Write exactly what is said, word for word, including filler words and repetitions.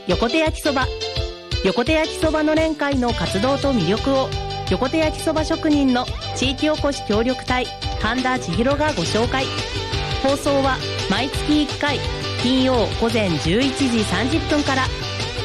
横手焼きそば。横手焼きそばの連会の活動と魅力を横手焼きそば職人の地域おこし協力隊神田千尋がご紹介。放送は毎月いっかい金曜午前じゅういちじさんじゅっぷんから。